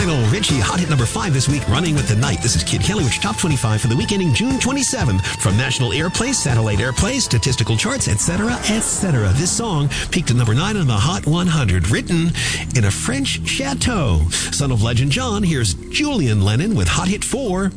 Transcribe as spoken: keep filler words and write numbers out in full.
Lionel Richie, hot hit number five this week, Running with the Night. This is Kid Kelly with your top twenty-five for the week ending June twenty-seventh. From national airplay, satellite airplay, statistical charts, et cetera, et cetera. This song peaked at number nine on the Hot one hundred, written in a French chateau. Son of Legend John, here's Julian Lennon with hot hit four.